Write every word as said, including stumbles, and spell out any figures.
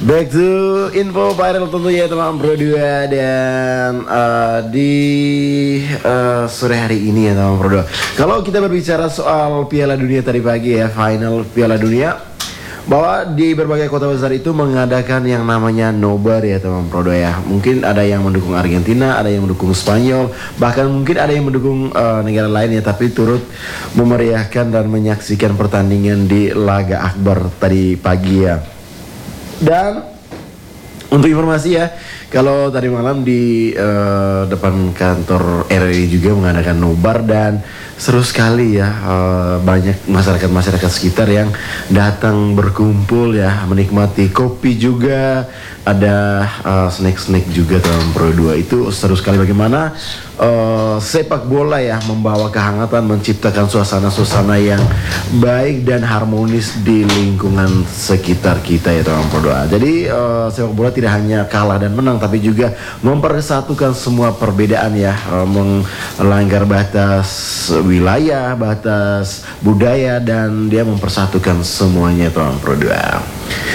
Back to info viral tentunya teman Pro dua. Dan uh, di uh, sore hari ini ya teman Pro dua, kalau kita berbicara soal Piala Dunia tadi pagi ya, final Piala Dunia, bahwa di berbagai kota besar itu mengadakan yang namanya nobar ya teman Pro dua ya. Mungkin ada yang mendukung Argentina, ada yang mendukung Spanyol, bahkan mungkin ada yang mendukung uh, negara lain ya, tapi turut memeriahkan dan menyaksikan pertandingan di laga akbar tadi pagi ya. Dan untuk informasi ya, kalau tadi malam di uh, depan kantor R R I juga mengadakan nobar, dan seru sekali ya, uh, banyak masyarakat-masyarakat sekitar yang datang berkumpul ya, menikmati kopi juga, ada uh, snack-snack juga dalam Pro dua. Itu seru sekali bagaimana uh, sepak bola ya membawa kehangatan, menciptakan suasana-suasana yang baik dan harmonis di lingkungan sekitar kita ya dalam Pro dua. Jadi uh, sepak bola tidak hanya kalah dan menang, tapi juga mempersatukan semua perbedaan ya, uh, melanggar batas wilayah, batas budaya, dan dia mempersatukan semuanya dalam Pro dua.